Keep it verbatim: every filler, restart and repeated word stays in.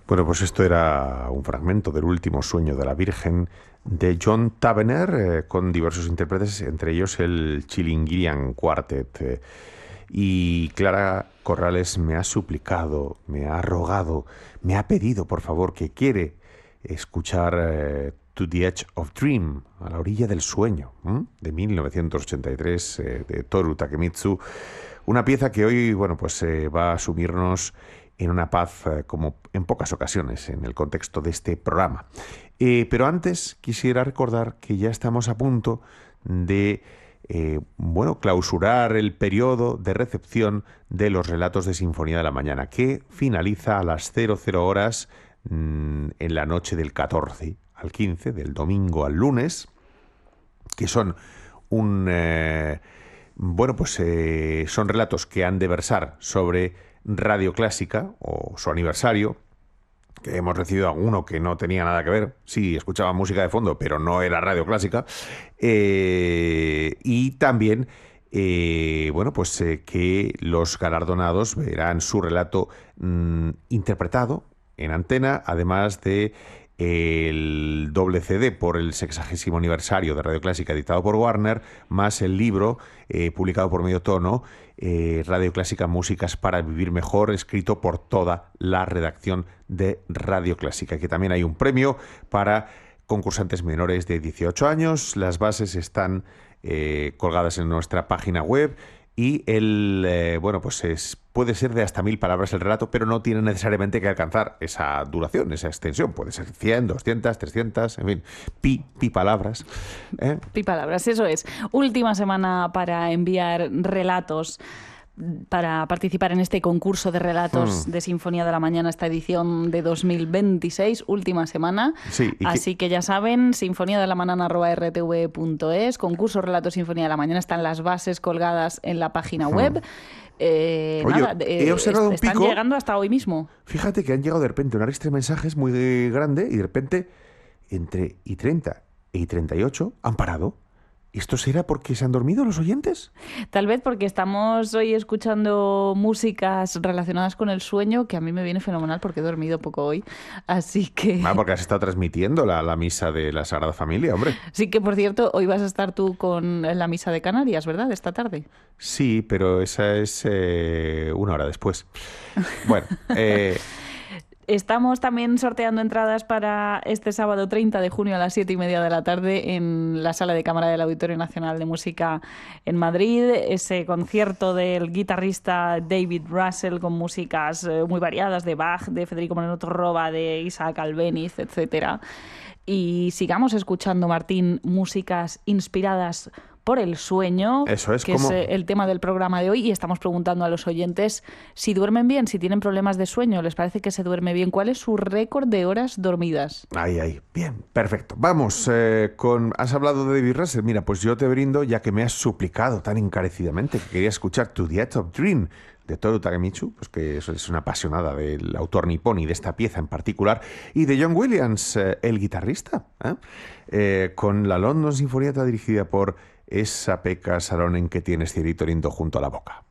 Bueno, pues esto era un fragmento del Último sueño de la Virgen de John Tavener, eh, con diversos intérpretes, entre ellos el Chilingirian Quartet. Eh, y Clara Corrales me ha suplicado, me ha rogado, me ha pedido, por favor, que quiere escuchar eh, To the Edge of Dream, a la orilla del sueño, ¿m? de mil novecientos ochenta y tres, eh, de Toru Takemitsu. Una pieza que hoy, bueno, pues eh, va a sumirnos en una paz eh, como en pocas ocasiones en el contexto de este programa. Eh, pero antes quisiera recordar que ya estamos a punto de eh, bueno, clausurar el periodo de recepción de los relatos de Sinfonía de la Mañana, que finaliza a las cero cero horas mmm, en la noche del catorce al quince, del domingo al lunes, que son un eh, bueno, pues eh, son relatos que han de versar sobre Radio Clásica o su aniversario, que hemos recibido alguno que no tenía nada que ver. Sí, escuchaba música de fondo, pero no era Radio Clásica. Eh, y también, eh, bueno, pues eh, que los galardonados verán su relato mmm, interpretado en antena, además de el doble C D por el sexagésimo aniversario de Radio Clásica editado por Warner, más el libro eh, publicado por Medio Tono, eh, Radio Clásica Músicas para Vivir Mejor, escrito por toda la redacción de Radio Clásica, que también hay un premio para concursantes menores de dieciocho años. Las bases están eh, colgadas en nuestra página web. Y el, eh, bueno, pues es, puede ser de hasta mil palabras el relato, pero no tiene necesariamente que alcanzar esa duración, esa extensión. Puede ser cien, doscientas, trescientas, en fin, pi, pi palabras. ¿eh? Pi palabras, eso es. Última semana para enviar relatos, para participar en este concurso de relatos mm. de Sinfonía de la Mañana, esta edición de dos mil veintiséis, última semana. Sí, Así que... que ya saben, sinfonía de la mañana arroba r t v punto es, concurso Relatos Sinfonía de la Mañana, están las bases colgadas en la página web. Mm. Eh, Oye, nada, he observado eh, un están pico. llegando hasta hoy mismo. Fíjate que han llegado de repente una lista de mensajes muy grande y de repente entre y treinta y treinta y ocho han parado. ¿Esto será porque se han dormido los oyentes? Tal vez porque estamos hoy escuchando músicas relacionadas con el sueño, que a mí me viene fenomenal porque he dormido poco hoy. Así que... Ah, porque has estado transmitiendo la, la misa de la Sagrada Familia, hombre. Sí, que por cierto, hoy vas a estar tú con la misa de Canarias, ¿verdad? Esta tarde. Sí, pero esa es eh, una hora después. Bueno, eh... Estamos también sorteando entradas para este sábado treinta de junio a las siete y media de la tarde en la Sala de Cámara del Auditorio Nacional de Música en Madrid. Ese concierto del guitarrista David Russell con músicas muy variadas de Bach, de Federico Moreno Torroba, de Isaac Albéniz, etcétera. Y sigamos escuchando, Martín, músicas inspiradas por el sueño, Eso es, que como... es el tema del programa de hoy, y estamos preguntando a los oyentes si duermen bien, si tienen problemas de sueño, les parece que se duerme bien, ¿cuál es su récord de horas dormidas? Ahí, ahí, bien, perfecto. Vamos, eh, con has hablado de David Russell, mira, pues yo te brindo, ya que me has suplicado tan encarecidamente que quería escuchar To the Edge of Dream, de Toru Takemitsu, pues que eso es una apasionada del autor nipón y de esta pieza en particular, y de John Williams, eh, el guitarrista, ¿eh? Eh, con la London Sinfonietta dirigida por Esa Pekka Salonen que tienes, cielito lindo junto a la boca.